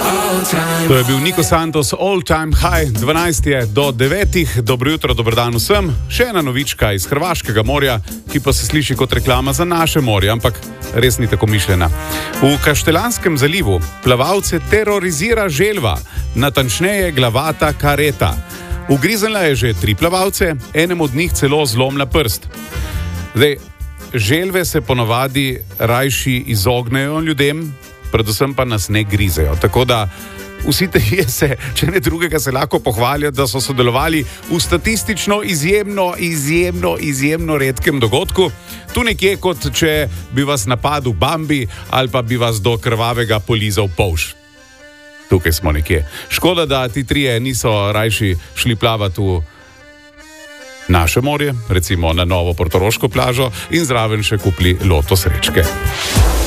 To je bil Nico Santos, All Time High, 12 je do 9. Dobro jutro, dober dan vsem. Še ena novička iz Hrvaškega morja, ki pa se sliši kot reklama za naše morje, ampak res ni tako mišljena. V Kaštelanskem zalivu plavalce terorizira želva, natančneje glavata kareta. Ugriznila je že 3 plavalce, enemu od njih celo zlomila prst. Zdaj, želve se ponavadi rajši izognejo ljudem, predvsem pa nas ne grizejo. Tako da vsi teje se, če ne drugega, se lahko pohvalijo, da so sodelovali v statistično izjemno redkem dogodku. Tu nekje, kot če bi vas napadel Bambi ali pa bi vas do krvavega polizal polž. Tukaj smo nekje. Škoda, da ti 3 niso rajši šli plavati v naše morje, recimo na novo portoroško plažo in zraven še kupili loto srečke.